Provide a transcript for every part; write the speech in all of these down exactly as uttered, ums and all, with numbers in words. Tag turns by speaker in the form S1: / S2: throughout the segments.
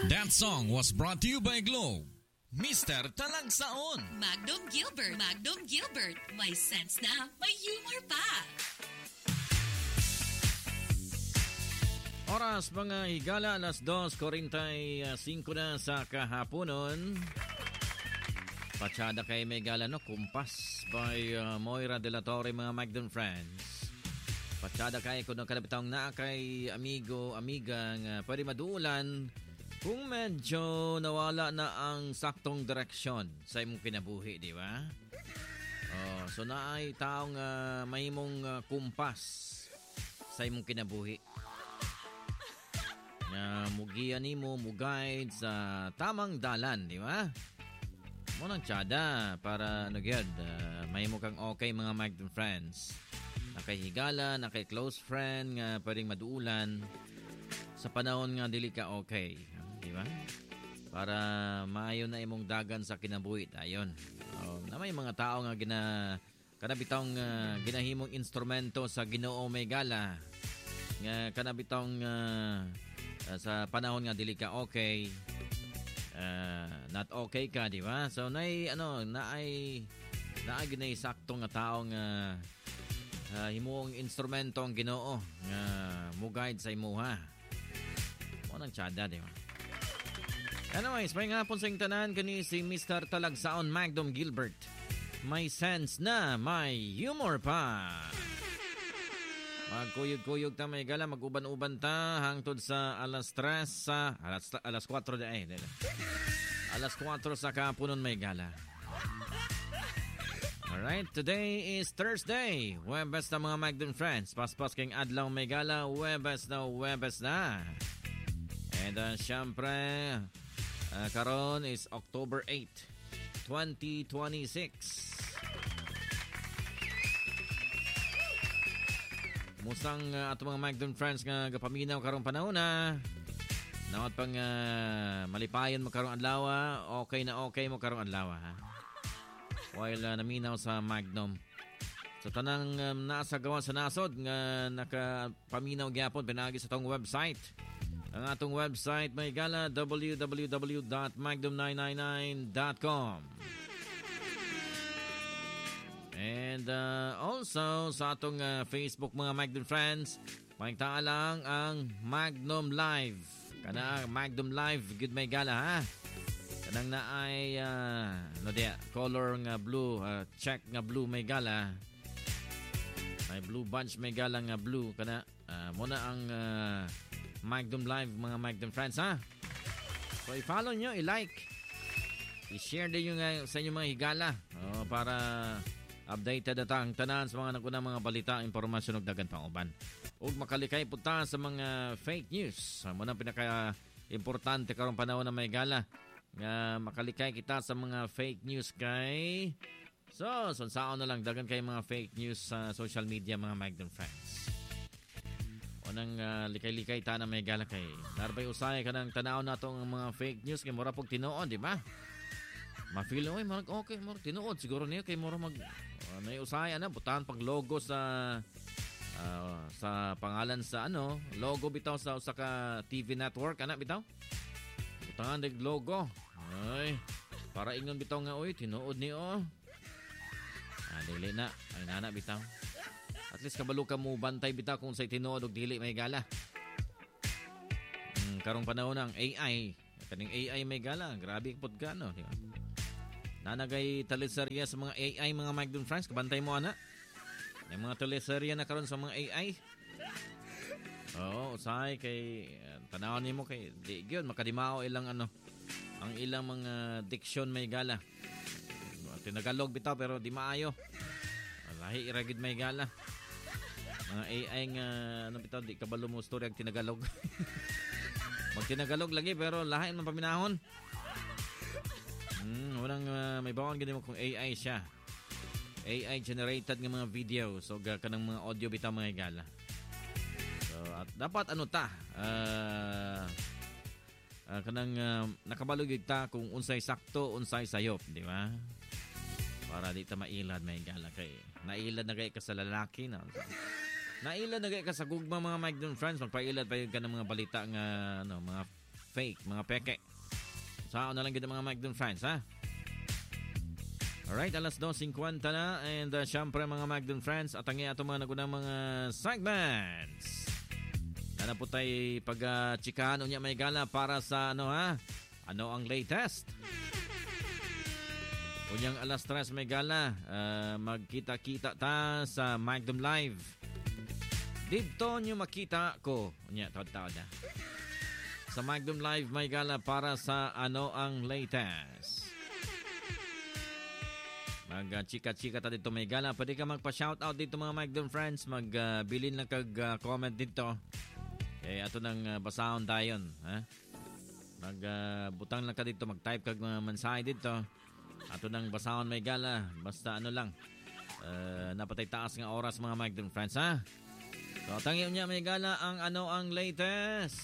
S1: That song was brought to you by Globe. Mister Talagsaon.
S2: Magnum Gilbert. Magnum Gilbert. May sense na, may humor pa.
S3: Oras mga higala, alas dos forty-five na sa kahaponon. Patsada kay Megala no, Kumpas by uh, Moira de la Torre, mga Magdon friends. Patsada kay kung kalabitang na kay amigo, amiga nga pwede maduulan kung medyo nawala na ang saktong direksyon sa imong kinabuhi, di ba? Oh, so na ay taong uh, may mong uh, kumpas sa imong kinabuhi. Na mugian nimo, mugide sa tamang dalan, di ba? Mo nang tsada para ano gyud, uh, may mo kang okay mga Magdon friends. Nakahigala, nakay close friend nga pwedeng maduulan sa panahon nga dili ka okay, di ba? Para maayo na imong dagan sa kinabuhi dayon. Oh, na may mga tao nga gina kanabitong uh, ginahimong instrumento sa Ginoo Megala. Nga kanabitong uh, uh, sa panahon nga dili ka okay. Uh, not okay ka, di ba? So naay ano, naay naay ginay sakto nga taong uh, uh, himuong instrumento ang Ginoo nga uh, mo-guide sa imuha. Mo nang tsada, di ba? Anyways, may nga pong sa tanan kani si Mister Talagsaon Magnum Gilbert. May sense na, may humor pa. Magkuyog-kuyog ta may gala, mag-uban-uban ta hangtod sa alas tres sa alas alas kwatro de eh. Alas kwatro sa kapunon may gala. Alright, today is Thursday. Webes na mga Magdon friends. Paspas king adlaw may gala, Webes na Webes na. And uh, syempre, uh, karon is October eighth, twenty twenty-six. Musang uh, ato mga Magdon friends nga gapaminaw karong panahon na. Nawat pang uh, malipayon mo karong adlaw, okay na okay mo karong adlaw ha. While uh, naminaw sa Magnum. So tanang um, nasa gawa sa nasod nga nakapaminaw gyapon pinagi sa tong website. Ang atong website may gala w w w dot magnum nine nine nine dot com. And uh, also sa atong uh, Facebook mga Magdon friends, makikita lang ang Magnum Live. Kana Magnum Live, good may gala ha. Kanang na ay uh, no dia, color nga blue, uh, check nga blue may gala. May blue bunch may gala nga blue kana uh, muna ang uh, Magnum Live mga Magdon friends ha. So i-follow nyo, i-like, i-share din yung uh, sa inyo mga higala oh, para updated at ang tanan sa mga nagunang mga balita, impormasyon ug dagan pang uban. Ug makalikay punta sa mga fake news. Muna pinaka-importante karong panahon na may gala. Nga makalikay kita sa mga fake news kay so, sunsaon na lang dagan kay mga fake news sa social media mga Magdon friends. Unang uh, likay-likay ta na may gala kay narbay usay kanang tanaw natong mga fake news kay mura pug tinuod, di ba? Ma-feel oy, marag okay, marag tinuod siguro niya kay mura mag uh, may usay ana butahan pag logo sa uh, sa pangalan sa ano, logo bitaw sa usa ka T V network ana bitaw. Butahan dig logo. Ay, para ingon bitaw nga oy tinuod ni oh. Ah, dili na, ay nana bitaw. At least kabalo ka mo bantay bitaw kung say tinuod og dili may gala. Hmm, karong panahon ng A I, kaning A I may gala, grabe pud gano, di ba? Nanagay teleserye sa mga A I mga Magdon friends, kabantay mo ana. Yung mga teleserye na karon sa mga A I. Oo, usay kay uh, tanawon nimo kay di gyud makadimao ilang ano, ang ilang mga diction may gala. Tinagalog bitaw pero di maayo. Lahi iragid may gala. Mga A I nga ano bitaw di kabalo mo story ang tinagalog. Mag tinagalog lagi pero lahi man paminahon. Hmm, walang uh, may bawang gani mo kung A I siya. A I generated ng mga video so kanang mga audio bitaw mga gala. So at dapat ano ta uh, uh, kanang uh, nakabalugig ta kung unsay sakto unsay sayop, di ba? Para di ta mailad may gala kay nailad na kay ka sa lalaki na. So, nailad na kay ka sa gugma mga Magdon friends, magpailad pa yun ka ng mga balita nga ano, mga fake, mga peke. Saan na lang gito mga Magdon friends, ha? Alright, alas dos fifty na. And uh, syempre mga Magdon friends, at ang ato mga nagunang mga segments. Na po tayo pag-chikahan uh, unya may gala para sa ano ha? Ano ang latest? Unyang alas tres may gala, uh, magkita-kita ta sa Magdom Live. Dito nyo makita ko. Unya, taod-taod na. Sa Magdom Live may gala para sa ano ang latest. Mag-chika-chika ta dito may gala. Pwede ka magpa-shoutout dito mga Magdom friends. Mag-bilin uh, lang kag-comment uh, dito. Eh, ato nang uh, basahon tayon. Ha? Mag-butang uh, lang ka dito. Mag-type kag mga mensahe dito. Ato nang basahon may gala. Basta ano lang. Uh, napatay taas ng oras mga Magdon friends, ha? So, tangiyon niya may gala ang ano ang latest.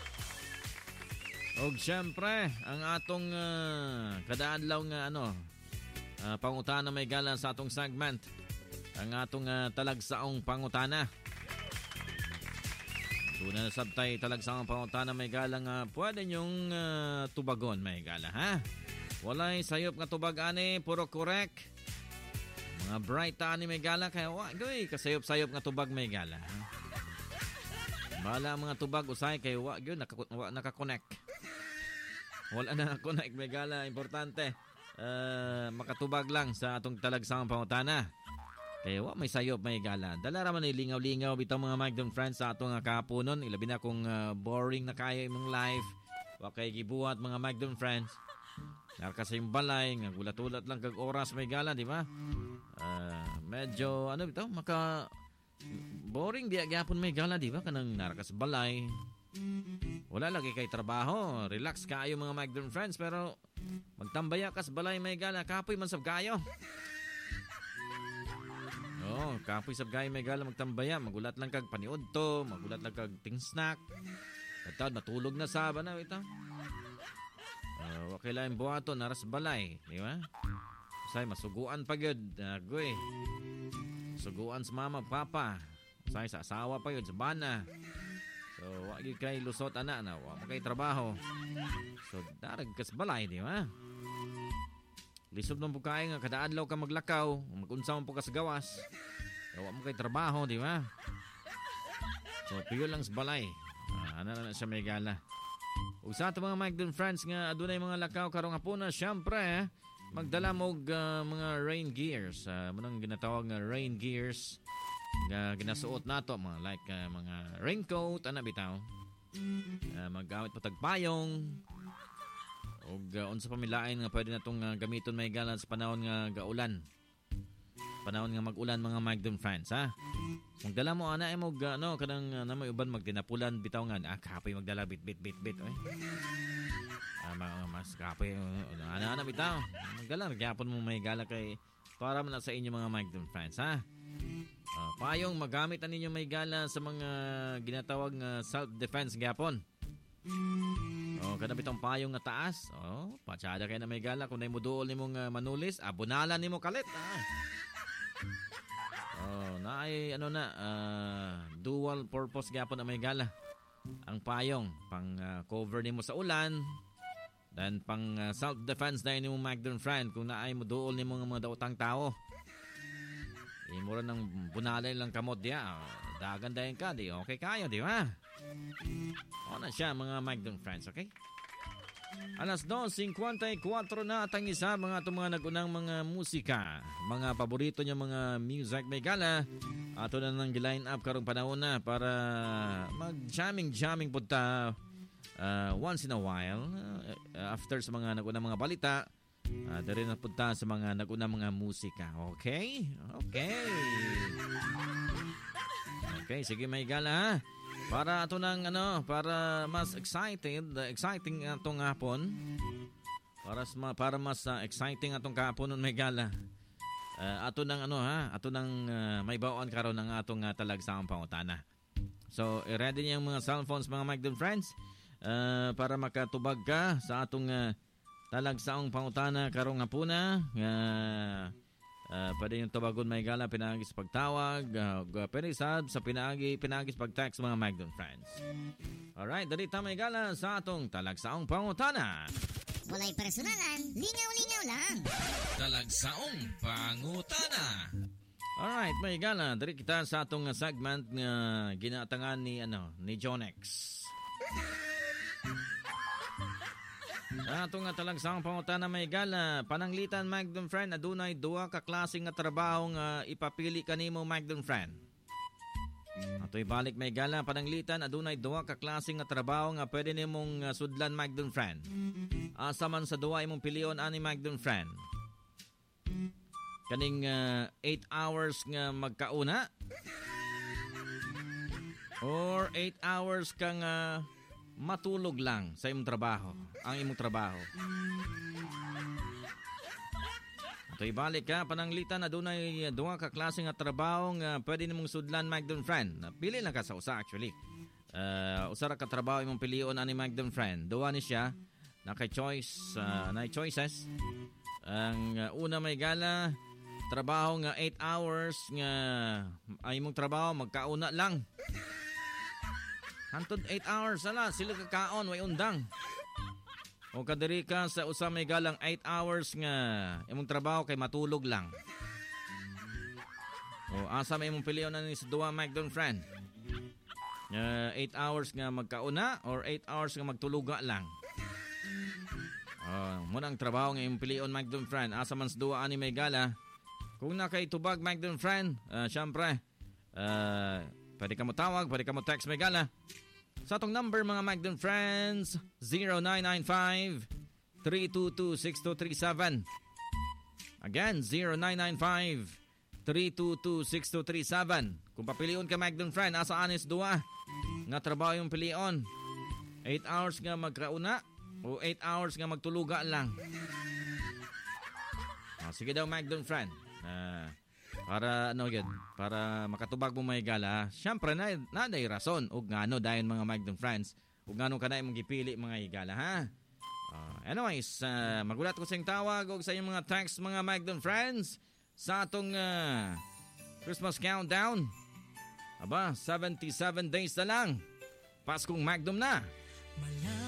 S3: O syempre, ang atong uh, kadaadlaw nga ano, uh, pangutana may gala sa atong segment. Ang atong uh, talagsaong pangutana. Tuna na sabtay talagsaong pangutana may gala nga pwede nyong uh, tubagon may gala, ha? Walay sayop nga tubag ani, puro correct. Mga bright ani may gala kaya wa goy kasayop-sayop nga tubag may gala. Ha? Bala mga tubag usay kay wa gyud naka, naka-connect. Wala na connect may gala, importante. Uh, makatubag lang sa atong talagsaong pangutana. Kaya wa may sayop may gala. Dala raman ni lingaw-lingaw bitaw mga Magdon friends sa atong kahaponon. Ilabi na kung uh, boring na kaya imong life. Wa kay gibuhat mga Magdon friends. Narka sa yung balay, nga gulat-ulat lang kag oras may gala, di ba? Uh, medyo ano bitaw maka boring di gyapon may gala, di ba? Kanang narka sa balay. Wala lagi kay trabaho. Relax kaayo mga Magdon friends pero magtambaya ka sa balay may gala, kapoy man sab kayo. Oh, kapoy sab gay may gala magtambaya, magulat lang kag paniud to, magulat lang kag ting snack. Katawd matulog na saba na ito. Uh, okay lang buhaton naras balay, di ba? Say masuguan pa gyud, agoy. Suguan sa mama, papa. Say sa asawa pa gyud sa bana. So, wa gyud kay lusot ana na, wa kay trabaho. So, darag ka sa balay, di ba? Lisod ng bukay nga kada adlaw ka maglakaw, magunsa mo po ka sa gawas. Gawa mo kay trabaho, di ba? So, piyo lang sa balay. Ah, ano na siya may gala. Usa ta mga Magdon friends nga adunay mga lakaw karong hapon na syempre magdala mo uh, mga rain gears. Uh, munang ginatawag nga rain gears nga ginasuot nato mga like uh, mga raincoat ana bitaw. Uh, maggamit pa tagpayong. Og uh, unsa pamilain nga pwede natong uh, gamiton may galan sa panahon nga gaulan. Panahon nga mag-ulan mga Magdon fans, ha? Magdala mo ana mo uh, ano kanang uh, namoy uban magtinapulan bitaw nga ah kapoy magdala bit bit bit bit oy. Ah uh, mas kapoy uh, ana ana bitaw. Magdala gyapon mo may gala kay para man sa inyo mga Magdon fans, ha? Uh, payong magamit ani ninyo may gala sa mga ginatawag nga self-defense gyapon. Oh, kada bitong payong nga taas. Oh, patsada kay na may gala kung nay muduol nimong uh, manulis, abunalan nimo kalit. Ah. Oh, naay ano na uh, dual purpose gyapon na may gala. Ang payong pang uh, cover nimo sa ulan, then pang uh, self defense na nimo Magdon friend kung naay muduol nimo nga mga daotang tao. Imura ng bunalay lang kamot dia. Dagan dayon ka di. Okay kayo, di ba? O na siya mga Magdon friends, okay? Alas dos fifty-four na at ang isa mga itong mga nagunang mga musika. Mga paborito niya mga music may gala. Ato na nang line up karong panahon na para mag-jamming-jamming punta uh, once in a while. Uh, after sa mga nagunang mga balita. Uh, dari na punta sa mga nagunang mga musika. Okay? Okay. Okay, sige may gala ha. Para ato ng ano, para mas excited, uh, exciting atong hapon. Para mas para mas uh, exciting atong kahapon may gala. Uh, ato ng ano ha, ato ng uh, may bawaan karon ng atong uh, talagsaong pangutana. So, i-ready niyo yung mga cellphones mga Magdon friends uh, para makatubag ka sa atong uh, talagsaong pangutana karong hapuna. Uh, Uh, pwede yung tawagon may gala, pinagi sa pagtawag. Uh, pwede sab sa pinagi, pinagi sa pag-text mga Magdon friends. Alright, dali ta may gala sa atong talagsaong pangutana.
S4: Walay personalan, lingaw-lingaw lang.
S1: Talagsaong pangutana.
S3: Alright, may gala, dali kita sa atong segment nga ginatangan ni ano ni Jonex. Sa atong talagsang pangutana may gala, pananglitan Magdon friend, adunay duha ka klaseng nga trabaho nga ipapili kanimo Magdon friend. Ato'y balik may gala, pananglitan adunay duha ka klaseng nga trabaho nga pwede nimong uh, sudlan Magdon friend. Asa man sa duha imong pilion ani Magdon friend. Kaning uh, eight hours nga magkauna or eight hours kang uh, matulog lang sa imong trabaho, ang imong trabaho. Ito'y balik ka, pananglitan na dunay duha ka klase nga trabaho nga pwede nimong sudlan Magdon friend. Pili lang ka sa usa actually. Uh, usa ra ka trabaho imong pilion ani Magdon friend. Duha ni siya, naka-choice, uh, na choices. Ang uh, una may gala, trabaho nga eight hours nga ay imong trabaho magkauna lang. Hantod eight hours ala sila kakaon way undang. O kadiri ka sa usa may galang eight hours nga imong trabaho kay matulog lang. O asa may imong pilion na ni sa duha Magdon friend. Uh, eight hours nga magkauna or eight hours nga magtuluga lang. Uh, muna ang trabaho nga imong pilion Magdon friend. Asa man sa duha ani may gala. Kung na kay tubag Magdon friend, uh, syempre uh, pwede ka mo tawag, pwede ka mo text may gala. Sa atong number mga Magdon friends, zero nine nine five, three two two, six two three seven. Again, zero nine nine five, three two two, six two three seven. Kung papilion ka Magdon friend, asa anis duwa nga trabaho yung pilion. eight hours nga magkauna o eight hours nga magtuluga lang. Ah, sige daw Magdon friend. Ah... Uh, Para ano yun, para makatubag mo may gala, syempre na, na day rason ug ngano dayon mga Magdon friends, ug ngano ka na imong gipili mga higala ha. Uh, anyways, uh, magulat ko sa iyong tawag ug sa iyong mga text mga Magdon friends sa atong uh, Christmas countdown. Aba, seventy-seven days na lang. Paskong Magdon na.